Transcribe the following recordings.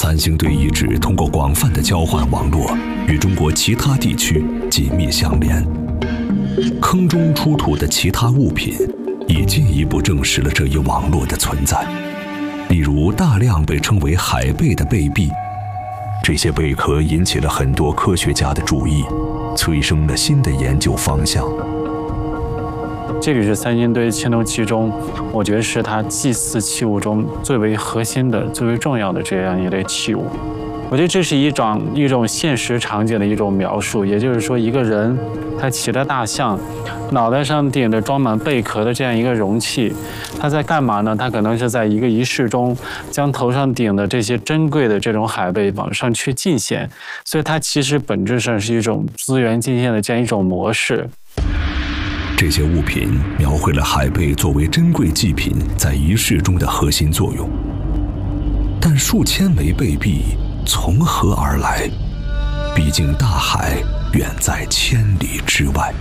三星堆遗址通过广泛的交换网络，与中国其他地区紧密相连。坑中出土的其他物品也进一步证实了这一网络的存在。例如，大量被称为海贝的贝壁，这些贝壳引起了很多科学家的注意，催生了新的研究方向。 这里是三星堆青铜器中，我觉得是它祭祀器物中最为核心的、最为重要的这样一类器物。我觉得这是一种现实场景的一种描述，也就是说，一个人他骑着大象，脑袋上顶着装满贝壳的这样一个容器，他在干嘛呢？他可能是在一个仪式中，将头上顶的这些珍贵的这种海贝往上去进献，所以它其实本质上是一种资源进献的这样一种模式。 这些物品描绘了海贝作为珍贵祭品在仪式中的核心作用。但数千枚贝壁从何而来？毕竟大海远在千里之外。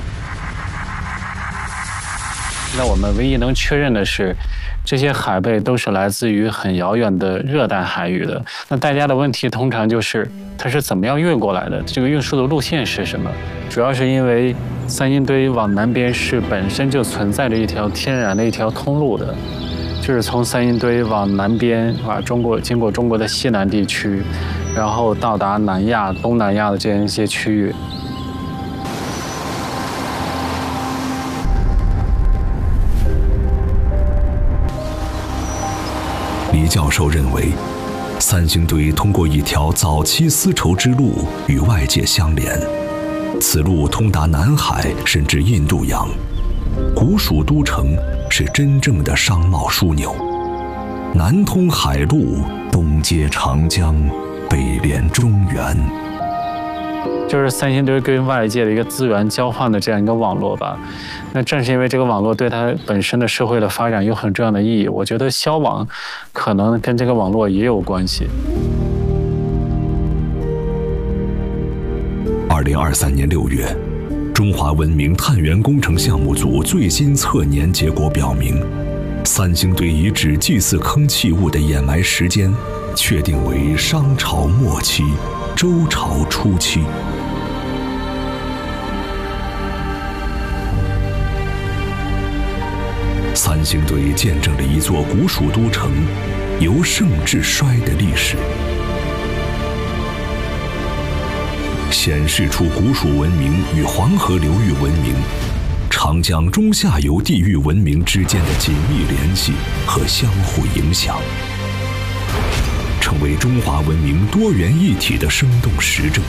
那我们唯一能确认的是，这些海贝都是来自于很遥远的热带海域的。那大家的问题通常就是它是怎么样运过来的？这个运输的路线是什么？主要是因为三星堆往南边是本身就存在着一条天然的一条通路的，就是从三星堆往南边经过中国的西南地区，然后到达南亚、东南亚的这样一些区域。 李教授认为，三星堆通过一条早期丝绸之路与外界相连，此路通达南海甚至印度洋。古蜀都城是真正的商贸枢纽，南通海路，东接长江，北连中原。 就是三星堆跟外界的一个资源交换的这样一个网络吧。那正是因为这个网络对它本身的社会的发展有很重要的意义，我觉得消亡可能跟这个网络也有关系。 2023年6月，中华文明探源工程项目组最新测年结果表明，三星堆遗址祭祀坑器物的掩埋时间确定为商朝末期、周朝初期。三星堆见证了一座古蜀都城由盛至衰的历史，显示出古蜀文明与黄河流域文明、长江中下游地域文明之间的紧密联系和相互影响，成为中华文明多元一体的生动实证。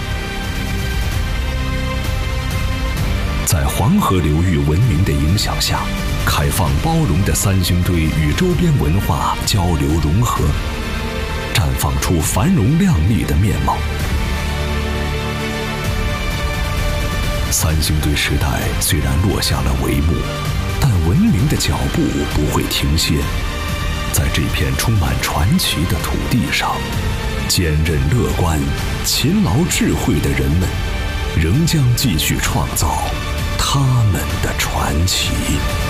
在黄河流域文明的影响下，开放包容的三星堆与周边文化交流融合，绽放出繁荣亮丽的面貌。三星堆时代虽然落下了帷幕，但文明的脚步不会停歇。在这片充满传奇的土地上，坚韧乐观、勤劳智慧的人们仍将继续创造他们的传奇。